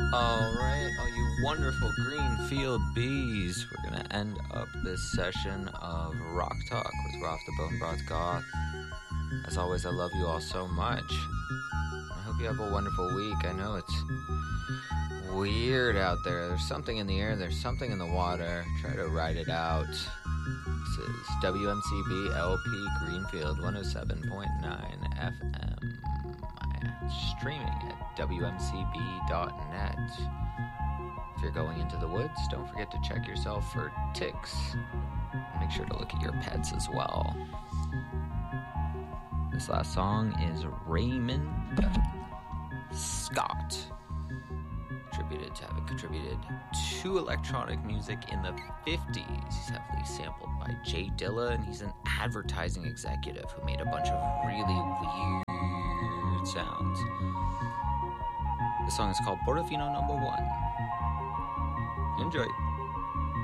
Alright, all you wonderful Greenfield bees, we're gonna end up this session of Rock Talk with Rolf the Bone Broth Goth. As always, I love you all so much. I hope you have a wonderful week. I know it's weird out there. There's something in the air, there's something in the water. Try to ride it out. This is WMCB LP Greenfield 107.9 FM. Streaming at WMCB.net. If you're going into the woods, don't forget to check yourself for ticks. Make sure to look at your pets as well. This last song is Raymond Scott, attributed to having contributed to electronic music in the 50s. He's heavily sampled by Jay Dilla, and he's an advertising executive who made a bunch of really weird sounds. The song is called Portofino No. 1. Enjoy.